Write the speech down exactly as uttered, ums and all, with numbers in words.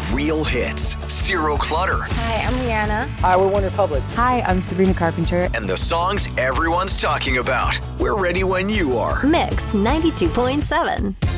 Real hits, zero clutter. Hi, I'm Rihanna. Hi, we're One Republic. Hi, I'm Sabrina Carpenter. And the songs everyone's talking about. We're ready when you are. Mix ninety-two point seven.